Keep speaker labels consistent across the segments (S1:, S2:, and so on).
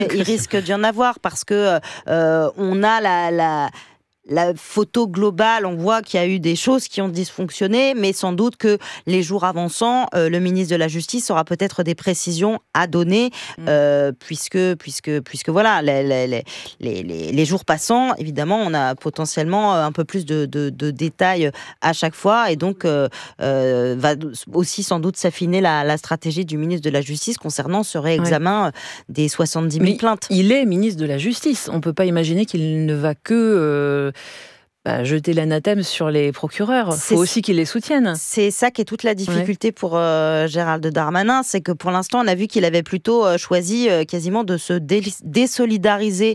S1: Il risque d'y en avoir parce que on a la photo globale, on voit qu'il y a eu des choses qui ont dysfonctionné, mais sans doute que les jours avançant, le ministre de la Justice aura peut-être des précisions à donner, puisque voilà, les jours passant, évidemment, on a potentiellement un peu plus de détails à chaque fois, et donc va aussi sans doute s'affiner la stratégie du ministre de la Justice concernant ce réexamen des 70 000 plaintes.
S2: Il est ministre de la Justice, on ne peut pas imaginer qu'il ne va que jeter l'anathème sur les procureurs. Il faut aussi qu'ils les soutiennent.
S1: C'est ça qui est toute la difficulté pour Gérald Darmanin, c'est que pour l'instant, on a vu qu'il avait plutôt choisi quasiment de se désolidariser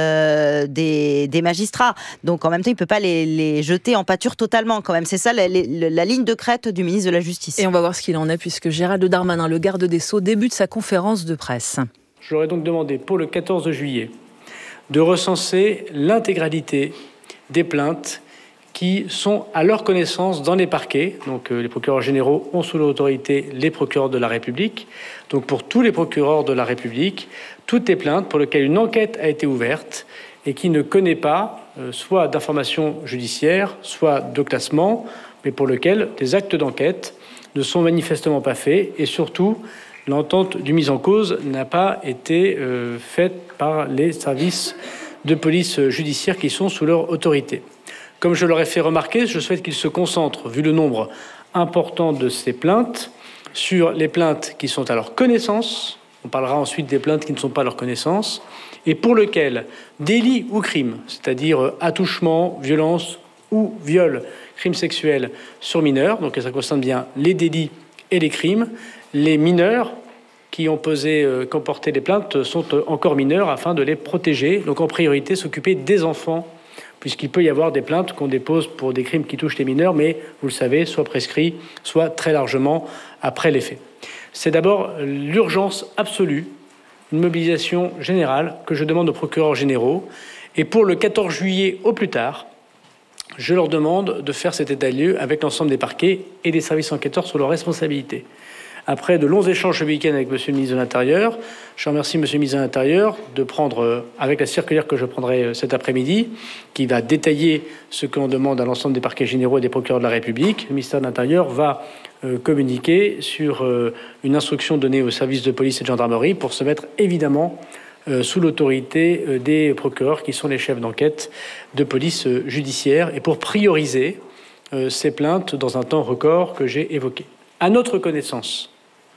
S1: des magistrats. Donc en même temps, il ne peut pas les jeter en pâture totalement quand même. C'est ça la ligne de crête du ministre de la Justice.
S2: Et on va voir ce qu'il en est, puisque Gérald Darmanin, le garde des Sceaux, débute sa conférence de presse.
S3: J'aurais donc demandé pour le 14 juillet de recenser l'intégralité des plaintes qui sont à leur connaissance dans les parquets. Donc les procureurs généraux ont sous leur autorité les procureurs de la République. Donc pour tous les procureurs de la République, toutes les plaintes pour lesquelles une enquête a été ouverte et qui ne connaît pas soit d'informations judiciaires, soit de classement, mais pour lesquelles des actes d'enquête ne sont manifestement pas faits, et surtout l'entente du mis en cause n'a pas été faite par les services de police judiciaire qui sont sous leur autorité. Comme je leur ai fait remarquer, je souhaite qu'ils se concentrent, vu le nombre important de ces plaintes, sur les plaintes qui sont à leur connaissance. On parlera ensuite des plaintes qui ne sont pas à leur connaissance, et pour lesquelles délit ou crime, c'est-à-dire attouchement, violence ou viol, crime sexuel sur mineurs, donc ça concerne bien les délits et les crimes. Les mineurs qui ont porté les plaintes sont encore mineurs afin de les protéger. Donc en priorité, s'occuper des enfants, puisqu'il peut y avoir des plaintes qu'on dépose pour des crimes qui touchent les mineurs, mais vous le savez, soit prescrits, soit très largement après les faits. C'est d'abord l'urgence absolue, une mobilisation générale que je demande aux procureurs généraux. Et pour le 14 juillet au plus tard, je leur demande de faire cet état de lieu avec l'ensemble des parquets et des services enquêteurs sur leurs responsabilités. Après de longs échanges ce week-end avec Monsieur le ministre de l'Intérieur, je remercie Monsieur le ministre de l'Intérieur de prendre, avec la circulaire que je prendrai cet après-midi, qui va détailler ce que l'on demande à l'ensemble des parquets généraux et des procureurs de la République, le ministère de l'Intérieur va communiquer sur une instruction donnée aux services de police et de gendarmerie pour se mettre évidemment sous l'autorité des procureurs qui sont les chefs d'enquête de police judiciaire et pour prioriser ces plaintes dans un temps record que j'ai évoqué. À notre connaissance,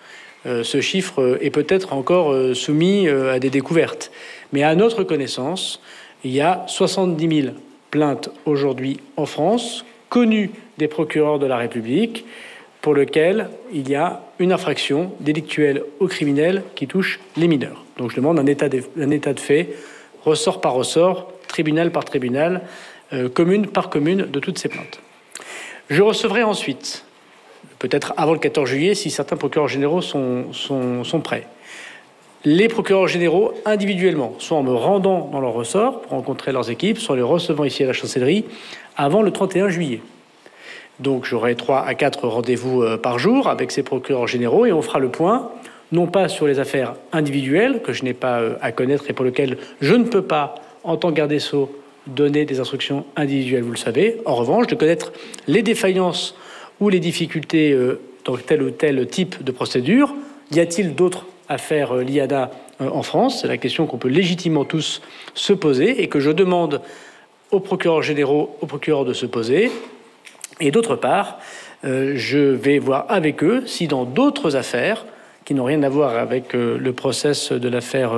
S3: ce chiffre est peut-être encore soumis à des découvertes, mais à notre connaissance, il y a 70 000 plaintes aujourd'hui en France, connues des procureurs de la République, pour lesquelles il y a une infraction délictuelle ou criminelle qui touche les mineurs. Donc je demande un état de fait, ressort par ressort, tribunal par tribunal, commune par commune de toutes ces plaintes. Je recevrai ensuite, peut-être avant le 14 juillet, si certains procureurs généraux sont prêts, les procureurs généraux individuellement, soit en me rendant dans leur ressort pour rencontrer leurs équipes, soit en les recevant ici à la chancellerie avant le 31 juillet. Donc j'aurai 3 à 4 rendez-vous par jour avec ces procureurs généraux et on fera le point, non pas sur les affaires individuelles que je n'ai pas à connaître et pour lesquelles je ne peux pas, en tant que garde des Sceaux, donner des instructions individuelles, vous le savez. En revanche, de connaître les défaillances ou les difficultés dans tel ou tel type de procédure. Y a-t-il d'autres affaires l'IADA en France? C'est la question qu'on peut légitimement tous se poser et que je demande aux procureurs généraux, aux procureurs de se poser. Et d'autre part, je vais voir avec eux si dans d'autres affaires qui n'ont rien à voir avec le process de l'affaire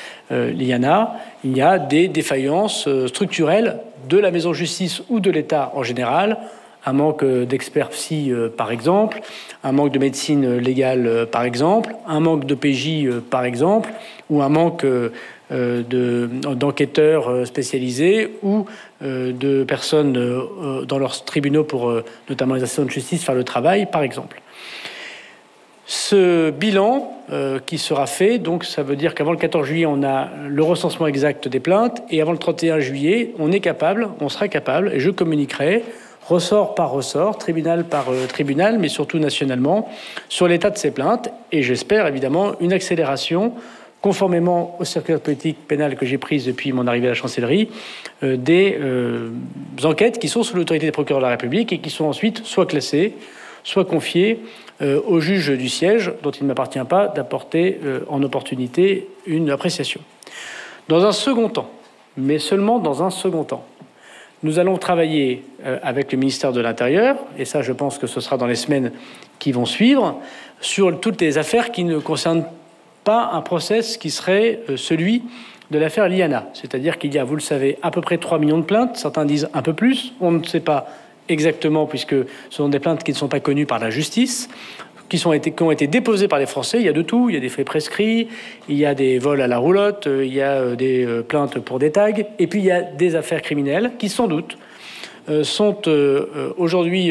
S3: Liana, il y a des défaillances structurelles de la maison de justice ou de l'État en général, un manque d'experts psy par exemple, un manque de médecine légale par exemple, un manque de PJ par exemple, ou un manque d'enquêteurs spécialisés ou de personnes dans leurs tribunaux pour notamment les assistants de justice faire le travail par exemple. Ce bilan qui sera fait, donc ça veut dire qu'avant le 14 juillet, on a le recensement exact des plaintes et avant le 31 juillet, on sera capable, et je communiquerai ressort par ressort, tribunal par tribunal, mais surtout nationalement, sur l'état de ces plaintes et j'espère évidemment une accélération conformément aux circulaires de politique pénale que j'ai prises depuis mon arrivée à la chancellerie, des enquêtes qui sont sous l'autorité des procureurs de la République et qui sont ensuite soit classées, soit confiées au juge du siège, dont il ne m'appartient pas d'apporter en opportunité une appréciation. Dans un second temps, mais seulement dans un second temps, nous allons travailler avec le ministère de l'Intérieur, et ça je pense que ce sera dans les semaines qui vont suivre, sur toutes les affaires qui ne concernent pas un process qui serait celui de l'affaire Liana. C'est-à-dire qu'il y a, vous le savez, à peu près 3 millions de plaintes, certains disent un peu plus, on ne sait pas exactement puisque ce sont des plaintes qui ne sont pas connues par la justice, qui ont été déposées par les Français. Il y a de tout, il y a des faits prescrits, il y a des vols à la roulotte, il y a des plaintes pour des tags, et puis il y a des affaires criminelles qui sans doute sont aujourd'hui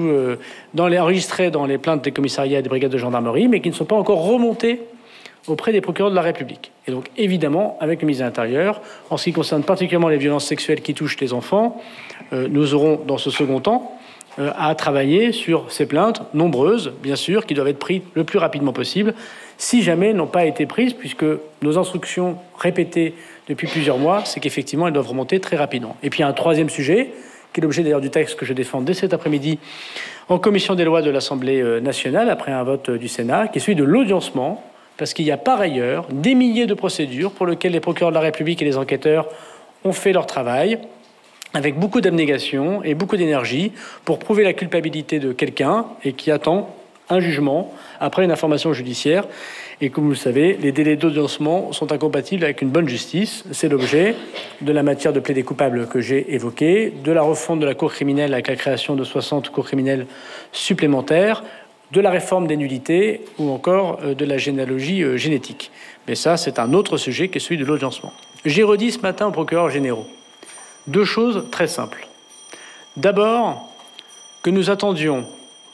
S3: enregistrées dans les plaintes des commissariats et des brigades de gendarmerie, mais qui ne sont pas encore remontées auprès des procureurs de la République. Et donc, évidemment, avec le ministre de l'Intérieur, en ce qui concerne particulièrement les violences sexuelles qui touchent les enfants, nous aurons, dans ce second temps, à travailler sur ces plaintes, nombreuses, bien sûr, qui doivent être prises le plus rapidement possible, si jamais elles n'ont pas été prises, puisque nos instructions répétées depuis plusieurs mois, c'est qu'effectivement, elles doivent remonter très rapidement. Et puis, il y a un troisième sujet, qui est l'objet d'ailleurs du texte que je défends dès cet après-midi en commission des lois de l'Assemblée nationale, après un vote du Sénat, qui est celui de l'audiencement, parce qu'il y a par ailleurs des milliers de procédures pour lesquelles les procureurs de la République et les enquêteurs ont fait leur travail avec beaucoup d'abnégation et beaucoup d'énergie pour prouver la culpabilité de quelqu'un et qui attend un jugement après une information judiciaire. Et comme vous le savez, les délais d'audiencement sont incompatibles avec une bonne justice. C'est l'objet de la matière de plaidé coupable que j'ai évoquée, de la refonte de la cour criminelle avec la création de 60 cours criminelles supplémentaires, de la réforme des nullités ou encore de la généalogie génétique. Mais ça, c'est un autre sujet qui est celui de l'audiencement. J'ai redit ce matin aux procureurs généraux 2 choses très simples. D'abord, que nous attendions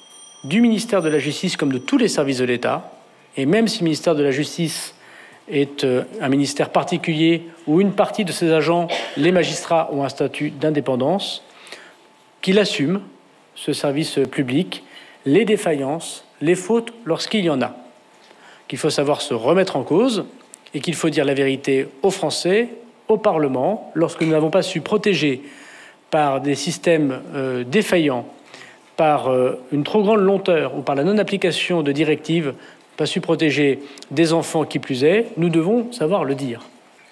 S3: du ministère de la Justice comme de tous les services de l'État, et même si le ministère de la Justice est un ministère particulier où une partie de ses agents, les magistrats, ont un statut d'indépendance, qu'il assume ce service public, les défaillances, les fautes lorsqu'il y en a, qu'il faut savoir se remettre en cause et qu'il faut dire la vérité aux Français, au Parlement, lorsque nous n'avons pas su protéger par des systèmes défaillants, par une trop grande lenteur ou par la non-application de directives, pas su protéger des enfants qui plus est, nous devons savoir le dire.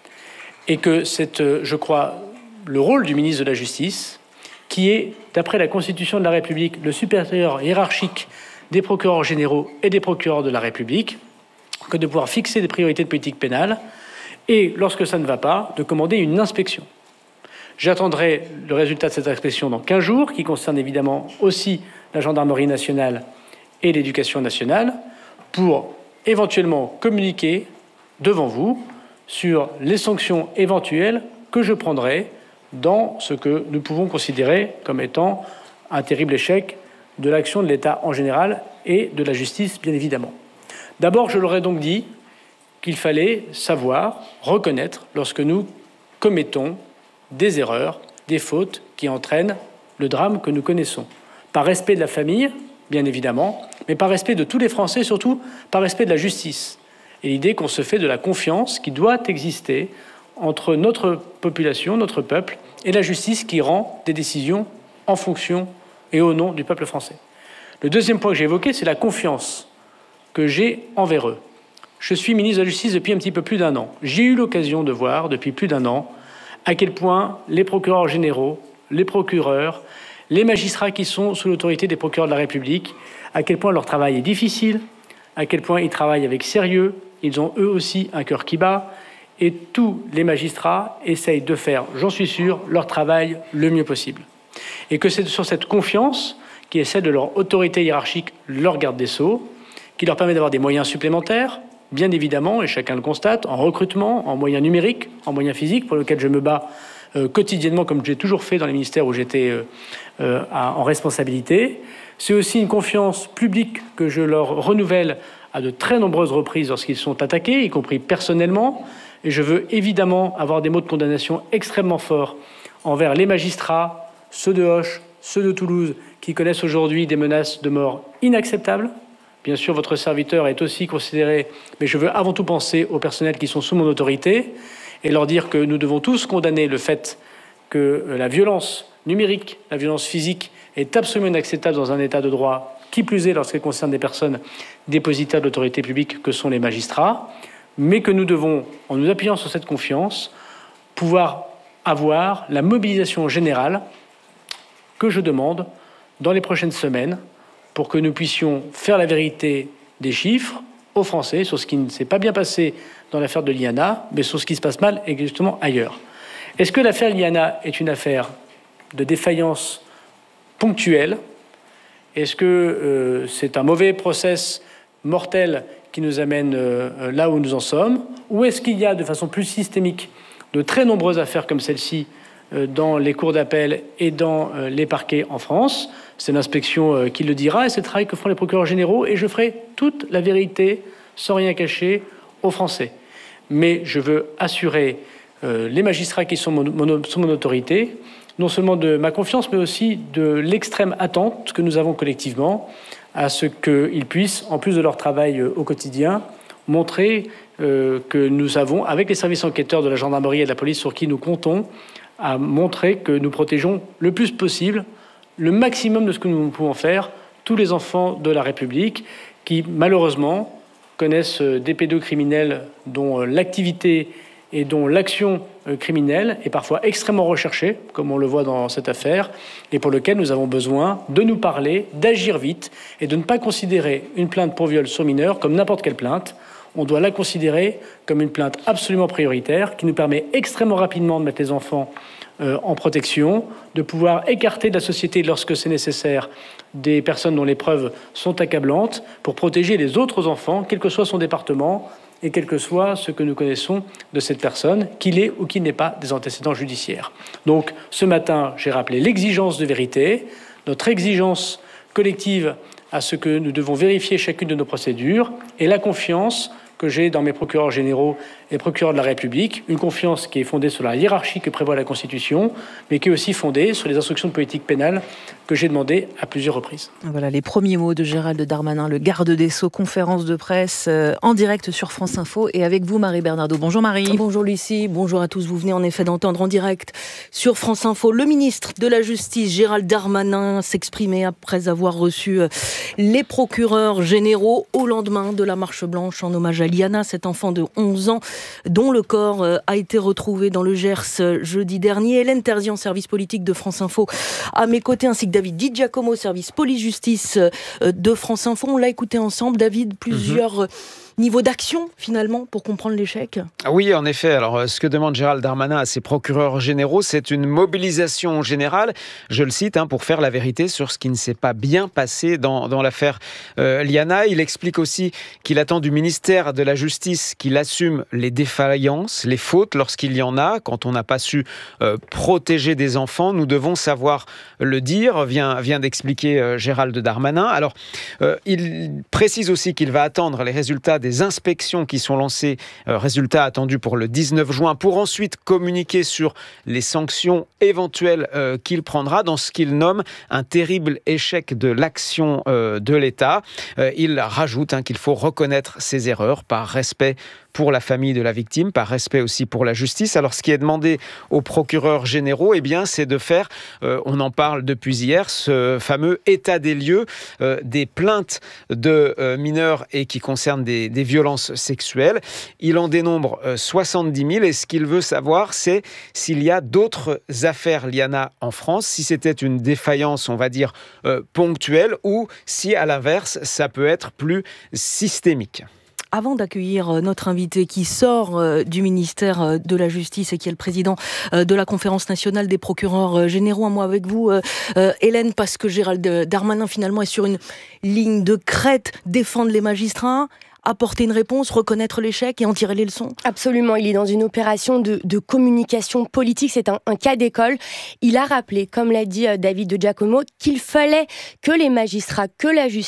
S3: Et que c'est, je crois, le rôle du ministre de la Justice, qui est, d'après la Constitution de la République, le supérieur hiérarchique des procureurs généraux et des procureurs de la République, que de pouvoir fixer des priorités de politique pénale et, lorsque ça ne va pas, de commander une inspection. J'attendrai le résultat de cette inspection dans 15 jours, qui concerne évidemment aussi la gendarmerie nationale et l'éducation nationale, pour éventuellement communiquer devant vous sur les sanctions éventuelles que je prendrai dans ce que nous pouvons considérer comme étant un terrible échec de l'action de l'État en général et de la justice, bien évidemment. D'abord, je leur ai donc dit qu'il fallait savoir, reconnaître, lorsque nous commettons des erreurs, des fautes qui entraînent le drame que nous connaissons. Par respect de la famille, bien évidemment, mais par respect de tous les Français, surtout par respect de la justice. Et l'idée qu'on se fait de la confiance qui doit exister entre notre population, notre peuple, et la justice qui rend des décisions en fonction et au nom du peuple français. Le deuxième point que j'ai évoqué, c'est la confiance que j'ai envers eux. Je suis ministre de la Justice depuis un petit peu plus d'1 an. J'ai eu l'occasion de voir depuis plus d'1 an à quel point les procureurs généraux, les procureurs, les magistrats qui sont sous l'autorité des procureurs de la République, à quel point leur travail est difficile, à quel point ils travaillent avec sérieux, ils ont eux aussi un cœur qui bat, et tous les magistrats essayent de faire, j'en suis sûr, leur travail le mieux possible. Et que c'est sur cette confiance, qui est celle de leur autorité hiérarchique, leur garde des Sceaux, qui leur permet d'avoir des moyens supplémentaires, bien évidemment, et chacun le constate, en recrutement, en moyens numériques, en moyens physiques, pour lesquels je me bats quotidiennement, comme j'ai toujours fait dans les ministères où j'étais en responsabilité. C'est aussi une confiance publique que je leur renouvelle à de très nombreuses reprises lorsqu'ils sont attaqués, y compris personnellement. Et je veux évidemment avoir des mots de condamnation extrêmement forts envers les magistrats, ceux de Auch, ceux de Toulouse, qui connaissent aujourd'hui des menaces de mort inacceptables, Bien sûr, votre serviteur est aussi considéré, mais je veux avant tout penser aux personnels qui sont sous mon autorité et leur dire que nous devons tous condamner le fait que la violence numérique, la violence physique est absolument inacceptable dans un état de droit, qui plus est lorsqu'elle concerne des personnes dépositaires de l'autorité publique que sont les magistrats, mais que nous devons, en nous appuyant sur cette confiance, pouvoir avoir la mobilisation générale que je demande dans les prochaines semaines pour que nous puissions faire la vérité des chiffres aux Français sur ce qui ne s'est pas bien passé dans l'affaire de l'IANA, mais sur ce qui se passe mal et justement ailleurs. Est-ce que l'affaire l'IANA est une affaire de défaillance ponctuelle ? Est-ce que c'est un mauvais process mortel qui nous amène là où nous en sommes ? Ou est-ce qu'il y a de façon plus systémique de très nombreuses affaires comme celle-ci dans les cours d'appel et dans les parquets en France ? C'est l'inspection qui le dira et c'est le travail que feront les procureurs généraux et je ferai toute la vérité sans rien cacher aux Français. Mais je veux assurer les magistrats qui sont sous mon autorité, non seulement de ma confiance, mais aussi de l'extrême attente que nous avons collectivement à ce qu'ils puissent, en plus de leur travail au quotidien, montrer que nous avons, avec les services enquêteurs de la gendarmerie et de la police sur qui nous comptons, à montrer que nous protégeons le plus possible, le maximum de ce que nous pouvons faire, tous les enfants de la République qui, malheureusement, connaissent des pédocriminels dont l'activité et dont l'action criminelle est parfois extrêmement recherchée, comme on le voit dans cette affaire, et pour lequel nous avons besoin de nous parler, d'agir vite et de ne pas considérer une plainte pour viol sur mineur comme n'importe quelle plainte. On doit la considérer comme une plainte absolument prioritaire qui nous permet extrêmement rapidement de mettre les enfants en protection, de pouvoir écarter de la société lorsque c'est nécessaire des personnes dont les preuves sont accablantes pour protéger les autres enfants, quel que soit son département et quel que soit ce que nous connaissons de cette personne, qu'il ait ou qu'il n'ait pas des antécédents judiciaires. Donc ce matin, j'ai rappelé l'exigence de vérité, notre exigence collective à ce que nous devons vérifier chacune de nos procédures et la confiance que j'ai dans mes procureurs généraux et procureurs de la République, une confiance qui est fondée sur la hiérarchie que prévoit la Constitution, mais qui est aussi fondée sur les instructions de politique pénale que j'ai demandées à plusieurs reprises.
S2: Voilà les premiers mots de Gérald Darmanin, le garde des Sceaux, conférence de presse en direct sur France Info et avec vous Marie Bernardo. Bonjour Marie.
S4: Bonjour Lucie, bonjour à tous. Vous venez en effet d'entendre en direct sur France Info le ministre de la Justice Gérald Darmanin s'exprimer après avoir reçu les procureurs généraux au lendemain de la marche blanche en hommage à Liana, cet enfant de 11 ans dont le corps a été retrouvé dans le Gers jeudi dernier. Hélène Terzian, service politique de France Info, à mes côtés, ainsi que David Di Giacomo, service police-justice de France Info. On l'a écouté ensemble, David, plusieurs niveaux d'action, finalement, pour comprendre l'échec.
S5: Oui, en effet. Alors, ce que demande Gérald Darmanin à ses procureurs généraux, c'est une mobilisation générale, je le cite, pour faire la vérité sur ce qui ne s'est pas bien passé dans l'affaire Liana. Il explique aussi qu'il attend du ministère de la Justice qu'il assume les défaillances, les fautes lorsqu'il y en a, quand on n'a pas su protéger des enfants. Nous devons savoir le dire, vient d'expliquer Gérald Darmanin. Alors, il précise aussi qu'il va attendre les résultats des inspections qui sont lancées, résultats attendus pour le 19 juin, pour ensuite communiquer sur les sanctions éventuelles qu'il prendra dans ce qu'il nomme un terrible échec de l'action de l'État. Il rajoute qu'il faut reconnaître ses erreurs par respect pour la famille de la victime, par respect aussi pour la justice. Alors, ce qui est demandé aux procureurs généraux, c'est de faire, on en parle depuis hier, ce fameux état des lieux des plaintes de mineurs et qui concernent des violences sexuelles. Il en dénombre 70 000 et ce qu'il veut savoir, c'est s'il y a d'autres affaires Liana en France, si c'était une défaillance, on va dire, ponctuelle, ou si, à l'inverse, ça peut être plus systémique.
S4: Avant d'accueillir notre invité qui sort du ministère de la Justice et qui est le président de la Conférence nationale des procureurs généraux, un mot avec vous, Hélène, parce que Gérald Darmanin finalement est sur une ligne de crête, défendre les magistrats, apporter une réponse, reconnaître l'échec et en tirer les leçons.
S6: Absolument, il est dans une opération de communication politique, c'est un cas d'école. Il a rappelé, comme l'a dit David Di Giacomo, qu'il fallait que les magistrats, que la justice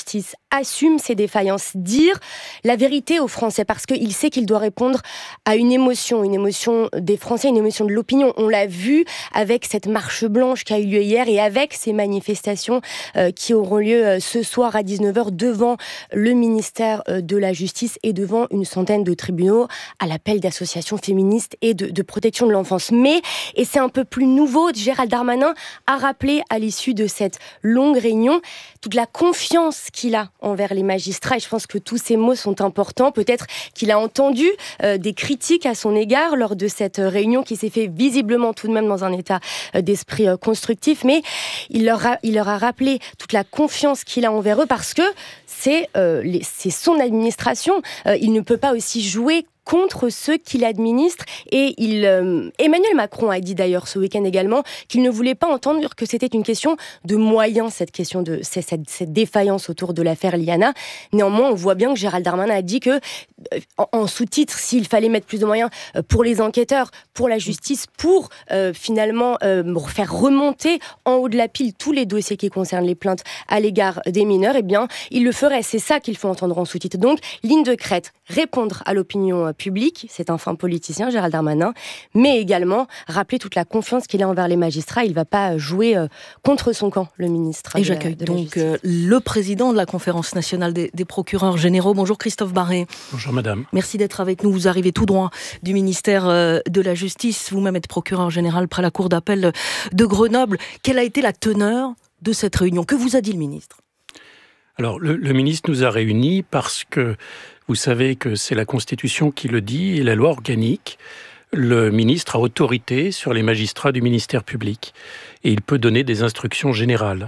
S6: assume ses défaillances, dire la vérité aux Français, parce qu'il sait qu'il doit répondre à une émotion des Français, une émotion de l'opinion. On l'a vu avec cette marche blanche qui a eu lieu hier et avec ces manifestations qui auront lieu ce soir à 19h devant le ministère de la Justice et devant une centaine de tribunaux à l'appel d'associations féministes et de protection de l'enfance. Mais, et c'est un peu plus nouveau, Gérald Darmanin a rappelé à l'issue de cette longue réunion toute la confiance qu'il a envers les magistrats, et je pense que tous ces mots sont importants. Peut-être qu'il a entendu des critiques à son égard lors de cette réunion qui s'est fait visiblement tout de même dans un état d'esprit constructif, mais il leur a rappelé toute la confiance qu'il a envers eux, parce que c'est son administration. Il ne peut pas aussi jouer contre ceux qu'il administre. Et Emmanuel Macron a dit d'ailleurs ce week-end également qu'il ne voulait pas entendre que c'était une question de moyens, cette question de cette défaillance autour de l'affaire Liana. Néanmoins, on voit bien que Gérald Darmanin a dit que, en sous-titre, s'il fallait mettre plus de moyens pour les enquêteurs, pour la justice, pour finalement faire remonter en haut de la pile tous les dossiers qui concernent les plaintes à l'égard des mineurs, eh bien, il le ferait. C'est ça qu'il faut entendre en sous-titre. Donc, ligne de crête, répondre à l'opinion public, c'est un fin politicien, Gérald Darmanin, mais également rappeler toute la confiance qu'il a envers les magistrats. Il ne va pas jouer contre son camp, le ministre.
S4: Et j'accueille donc le président de la Conférence nationale des procureurs généraux. Bonjour Christophe Barré.
S7: Bonjour madame.
S4: Merci d'être avec nous. Vous arrivez tout droit du ministère de la Justice. Vous-même êtes procureur général près la Cour d'appel de Grenoble. Quelle a été la teneur de cette réunion? Que vous a dit le ministre?
S7: Alors, le ministre nous a réunis parce que vous savez que c'est la Constitution qui le dit et la loi organique. Le ministre a autorité sur les magistrats du ministère public et il peut donner des instructions générales.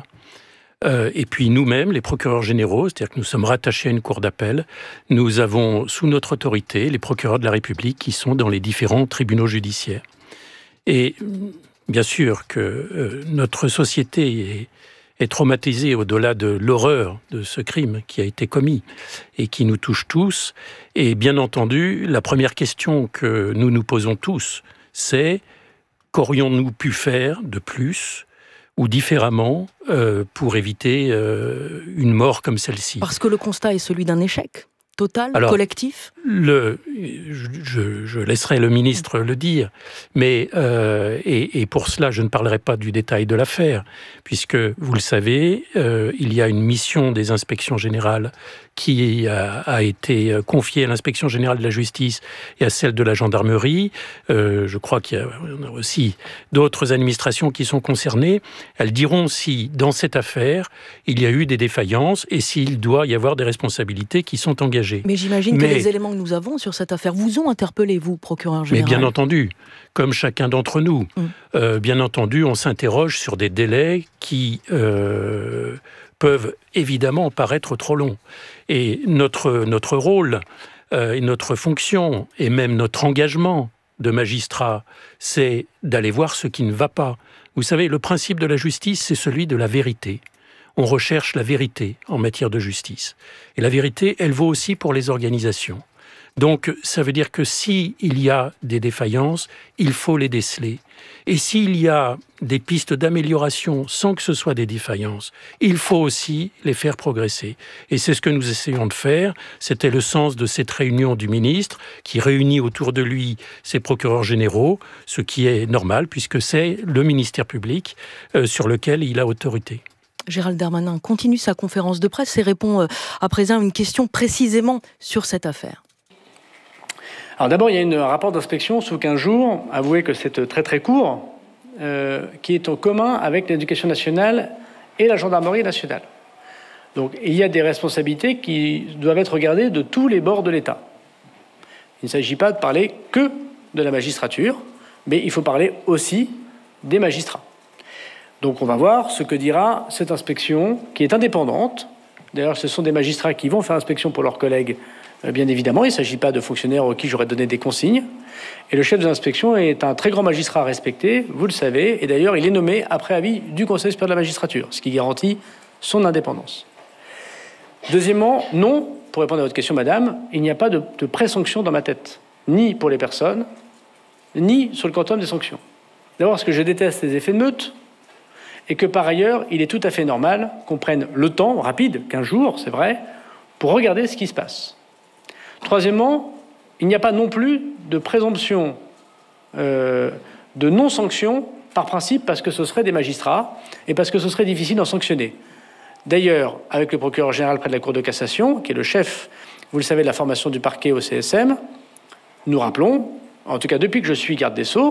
S7: Et puis nous-mêmes, les procureurs généraux, c'est-à-dire que nous sommes rattachés à une cour d'appel, nous avons sous notre autorité les procureurs de la République qui sont dans les différents tribunaux judiciaires. Et bien sûr que notre société est traumatisé au-delà de l'horreur de ce crime qui a été commis et qui nous touche tous. Et bien entendu, la première question que nous nous posons tous, c'est qu'aurions-nous pu faire de plus ou différemment pour éviter une mort comme celle-ci?
S4: Parce que le constat est celui d'un échec total, collectif.
S7: Je laisserai le ministre le dire, mais et pour cela, je ne parlerai pas du détail de l'affaire, puisque, vous le savez, il y a une mission des inspections générales qui a été confiée à l'inspection générale de la justice et à celle de la gendarmerie. Je crois qu'il y a aussi d'autres administrations qui sont concernées. Elles diront si, dans cette affaire, il y a eu des défaillances et s'il doit y avoir des responsabilités qui sont engagées.
S4: Mais j'imagine que les éléments que nous avons sur cette affaire vous ont interpellé, vous, procureur général.
S7: Mais bien entendu, comme chacun d'entre nous. Bien entendu, on s'interroge sur des délais qui peuvent évidemment paraître trop longs. Et notre rôle, et notre fonction, et même notre engagement de magistrat, c'est d'aller voir ce qui ne va pas. Vous savez, le principe de la justice, c'est celui de la vérité. On recherche la vérité en matière de justice. Et la vérité, elle vaut aussi pour les organisations. Donc, ça veut dire que s'il y a des défaillances, il faut les déceler. Et s'il y a des pistes d'amélioration sans que ce soit des défaillances, il faut aussi les faire progresser. Et c'est ce que nous essayons de faire. C'était le sens de cette réunion du ministre qui réunit autour de lui ses procureurs généraux, ce qui est normal puisque c'est le ministère public sur lequel il a autorité.
S4: Gérald Darmanin continue sa conférence de presse et répond à présent à une question précisément sur cette affaire.
S3: Alors d'abord, il y a un rapport d'inspection sous 15 jours. Avouez que c'est très très court, qui est en commun avec l'Éducation nationale et la Gendarmerie nationale. Donc il y a des responsabilités qui doivent être regardées de tous les bords de l'État. Il ne s'agit pas de parler que de la magistrature, mais il faut parler aussi des magistrats. Donc on va voir ce que dira cette inspection, qui est indépendante. D'ailleurs, ce sont des magistrats qui vont faire inspection pour leurs collègues. Bien évidemment, il ne s'agit pas de fonctionnaires auxquels j'aurais donné des consignes. Et le chef de l'inspection est un très grand magistrat respecté, vous le savez, et d'ailleurs, il est nommé après avis du Conseil supérieur de la magistrature, ce qui garantit son indépendance. Deuxièmement, non, pour répondre à votre question, madame, il n'y a pas de présanction dans ma tête, ni pour les personnes, ni sur le quantum des sanctions. D'abord, parce que je déteste les effets de meute, et que par ailleurs, il est tout à fait normal qu'on prenne le temps, rapide, 15 jours, c'est vrai, pour regarder ce qui se passe. Troisièmement, il n'y a pas non plus de présomption de non-sanction par principe parce que ce seraient des magistrats et parce que ce serait difficile d'en sanctionner. D'ailleurs, avec le procureur général près de la Cour de cassation, qui est le chef, vous le savez, de la formation du parquet au CSM, nous rappelons, en tout cas depuis que je suis garde des Sceaux,